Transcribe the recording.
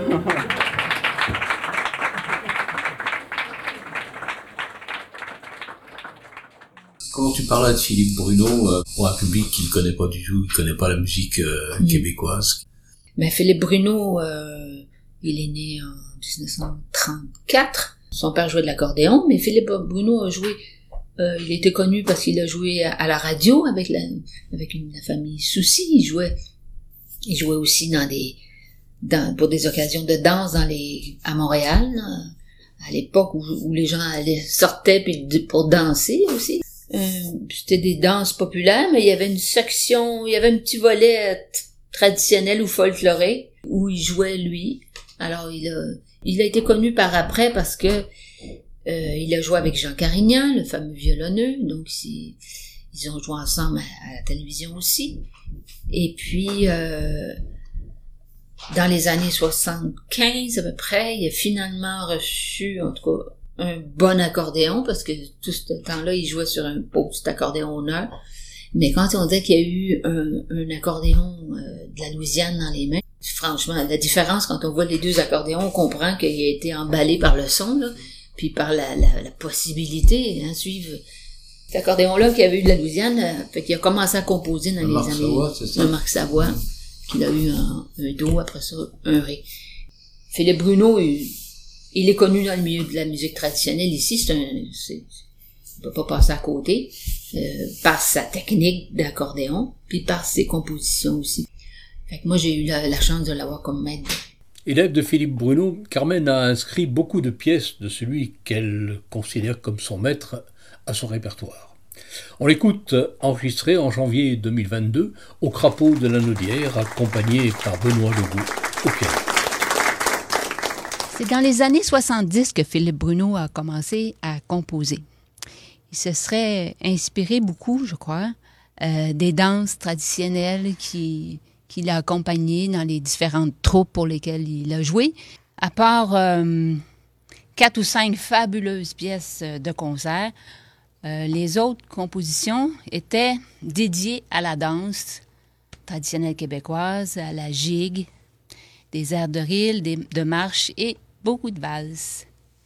Comment tu parles de Philippe Bruneau pour un public qui ne connaît pas du tout, qui ne connaît pas la musique québécoise? Ben, Philippe Bruneau, il est né en 1934. Son père jouait de l'accordéon, mais Philippe Bruneau a joué, il était connu parce qu'il a joué à la radio avec la famille Soucy. Il jouait aussi pour des occasions de danse à Montréal, à l'époque où les gens sortaient pour danser aussi. C'était des danses populaires, mais il y avait un petit volet traditionnel ou folklorique où il jouait lui. Alors il a été connu par après parce que il a joué avec Jean Carignan, le fameux violonneux, donc ils ont joué ensemble à la télévision aussi. Et puis dans les années 75 à peu près, il a finalement reçu, en tout cas, un bon accordéon, parce que tout ce temps-là, il jouait sur un petit accordéon honneur. Mais quand on dit qu'il y a eu un accordéon de la Louisiane dans les mains, franchement, la différence, quand on voit les deux accordéons, on comprend qu'il a été emballé par le son, là, puis par la possibilité, suivre cet accordéon-là qu'il avait eu de la Louisiane, fait qu'il a commencé à composer dans les années... Savoie, c'est ça? Un Marc Savoie, qu'il a eu un do, après ça, un ré. Philippe Bruneau, il est connu dans le milieu de la musique traditionnelle ici, on peut pas passer à côté, par sa technique d'accordéon, puis par ses compositions aussi. Fait que moi, j'ai eu la chance de l'avoir comme maître. Élève de Philippe Bruneau, Carmen a inscrit beaucoup de pièces de celui qu'elle considère comme son maître à son répertoire. On l'écoute enregistré en janvier 2022 au Crapaud de la Naudière, accompagné par Benoît Legault au piano. C'est dans les années 70 que Philippe Bruneau a commencé à composer. Il se serait inspiré beaucoup, je crois, des danses traditionnelles qu'il a accompagnées dans les différentes troupes pour lesquelles il a joué. À part 4 ou 5 fabuleuses pièces de concert, les autres compositions étaient dédiées à la danse traditionnelle québécoise, à la gigue, des airs de rille, de marche et beaucoup de valses.